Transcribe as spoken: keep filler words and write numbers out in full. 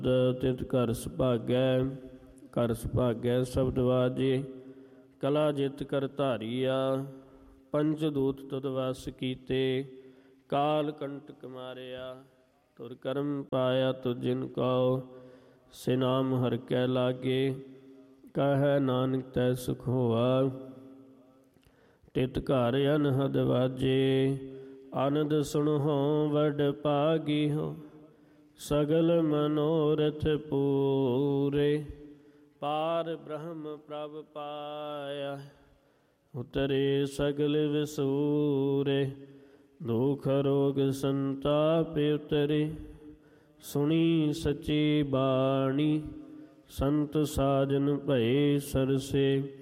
ਤਿਤ ਘਰ ਸੁਭਾਗੈ, ਘਰ ਸੁਭਾਗੈ ਸ਼ਬਦ ਵਾਜੇ। ਕਲਾ ਜਿਤ ਕਰ ਧਾਰੀਆ, ਪੰਜ ਦੂਤ ਤੁਧ ਵਸ ਕੀਤੇ। ਕਾਲ ਕੰਟਕ ਮਾਰਿਆ, ਤੁਰ ਕਰਮ ਪਾਇਆ ਤੁਧ ਜਿਨ ਕਉ। ਸੇ ਨਾਮ ਹਰਿ ਕੈ ਲਾਗੇ, ਕਹੈ ਨਾਨਕ ਤੈ ਸੁਖ ਹੋਆ। ਤਿਤ ਘਰ ਅਨਹਦ ਵਾਜੇ, ਆਨੰਦ ਸੁਣਹੁ ਵਡ ਭਾਗੀ ਹੋ। ਸਗਲ ਮਨੋਰਥ ਪੂਰੇ, ਪਾਰ ਬ੍ਰਹਮ ਪ੍ਰਭ ਪਾਇਆ। ਉਤਰੇ ਸਗਲ ਵਿਸੂਰੇ, ਦੁਖ ਰੋਗ ਸੰਤਾਪ ਉਤਰੇ। ਸੁਣੀ ਸਚੀ ਬਾਣੀ, ਸੰਤ ਸਾਜਨ ਭਏ ਸਰਸੇ।